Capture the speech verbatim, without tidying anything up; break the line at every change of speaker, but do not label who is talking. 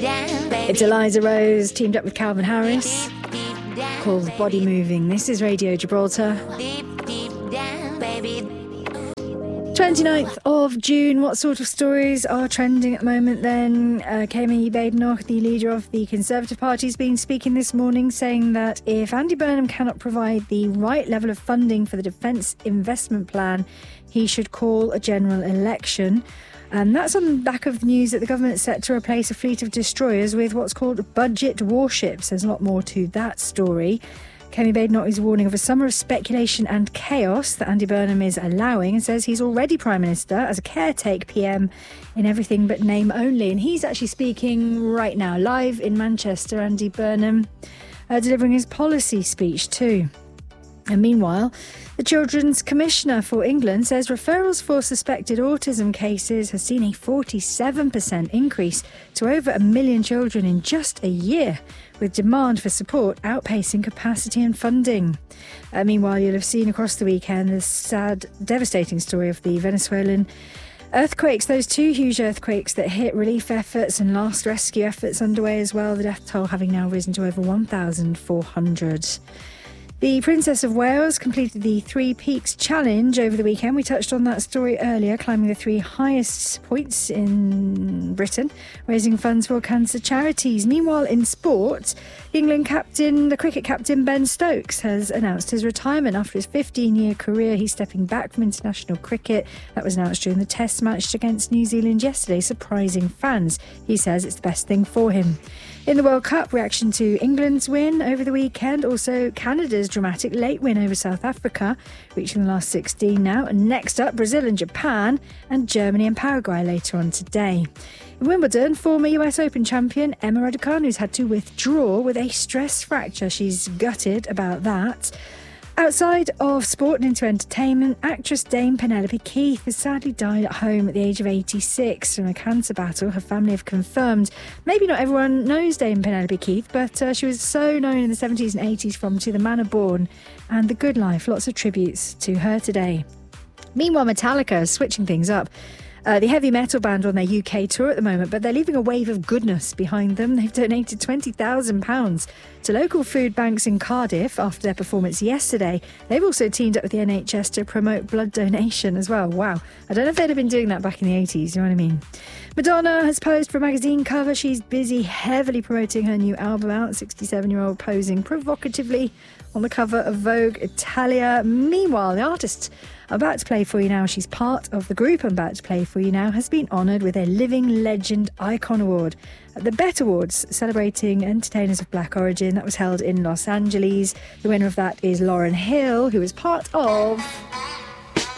It's Eliza Rose teamed up with Calvin Harris, called Body Moving. This is Radio Gibraltar. twenty-ninth of June. What sort of stories are trending at the moment then? Uh, Kemi Badenoch, the leader of the Conservative Party, has been speaking this morning, saying that if Andy Burnham cannot provide the right level of funding for the Defence Investment Plan, he should call a general election. And that's on the back of the news that the government is set to replace a fleet of destroyers with what's called budget warships. There's a lot more to that story. Kemi Badenoch is warning of a summer of speculation and chaos that Andy Burnham is allowing, and says he's already Prime Minister as a caretaker P M in everything but name only. And he's actually speaking right now, live in Manchester, Andy Burnham, uh, delivering his policy speech too. And meanwhile, the Children's Commissioner for England says referrals for suspected autism cases has seen a forty-seven percent increase to over a million children in just a year, with demand for support outpacing capacity and funding. Uh, meanwhile, you'll have seen across the weekend the sad, devastating story of the Venezuelan earthquakes, those two huge earthquakes that hit relief efforts and last rescue efforts underway as well, the death toll having now risen to over one thousand four hundred. The Princess of Wales completed the Three Peaks Challenge over the weekend. We touched on that story earlier, climbing the three highest points in Britain, raising funds for cancer charities. Meanwhile, in sport, the England captain, the cricket captain Ben Stokes, has announced his retirement after his fifteen-year career. He's stepping back from international cricket. That was announced during the Test match against New Zealand yesterday, surprising fans. He says it's the best thing for him. In the World Cup, reaction to England's win over the weekend. Also, Canada's dramatic late win over South Africa, reaching the last sixteen now. And next up, Brazil and Japan, and Germany and Paraguay later on today. In Wimbledon, former U S Open champion Emma Raducanu has had to withdraw with a stress fracture. She's gutted about that. Outside of sport and into entertainment, actress Dame Penelope Keith has sadly died at home at the age of eighty-six from a cancer battle. Her family have confirmed. Maybe not everyone knows Dame Penelope Keith, but uh, she was so known in the seventies and eighties from To the Manor Born and The Good Life. Lots of tributes to her today. Meanwhile, Metallica is switching things up. Uh, the heavy metal band on their U K tour at the moment, but they're leaving a wave of goodness behind them. They've donated twenty thousand pounds to local food banks in Cardiff after their performance yesterday. They've also teamed up with the N H S to promote blood donation as well. Wow. I don't know if they'd have been doing that back in the eighties, you know what I mean? Madonna has posed for a magazine cover. She's busy heavily promoting her new album out. sixty-seven-year-old posing provocatively on the cover of Vogue Italia. Meanwhile, the artist I'm about to play for you now, she's part of the group I'm about to play for you now, has been honoured with a Living Legend Icon Award at the BET Awards, celebrating entertainers of black origin. That was held in Los Angeles. The winner of that is Lauryn Hill, who is part of